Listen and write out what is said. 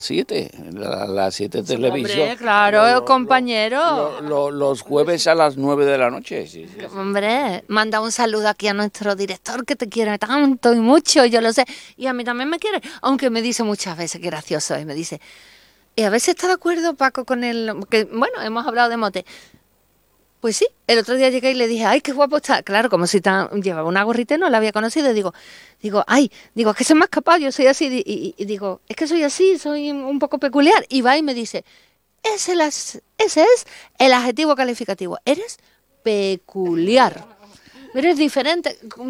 7, las 7 Sí, televisión. hombre, claro, compañero. Los jueves a las 9 de la noche. Sí. Hombre, manda un saludo aquí a nuestro director que te quiere tanto y mucho, yo lo sé. Y a mí también me quiere, aunque me dice muchas veces que gracioso es, me dice, y a veces está de acuerdo Paco con él, que bueno, hemos hablado de mote. Pues sí, el otro día llegué y le dije, ay, qué guapo está. Claro, como si llevaba una gorrita y no la había conocido. Digo, es que se me ha escapado, yo soy así. Y digo, es que soy así, soy un poco peculiar. Y va y me dice, ese es el adjetivo calificativo. Eres peculiar. Eres diferente.